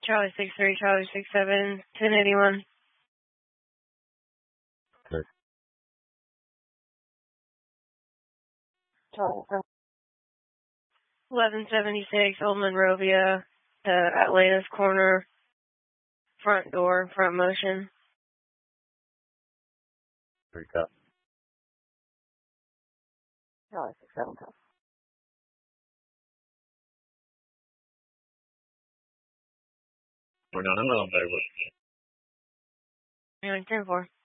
Charlie 63, Charlie 67, 1081. Okay. Charlie 1176, Old Monrovia, Atlantis Corner, front door, front motion. There you go. Charlie 67. We're not on the number. 10-4.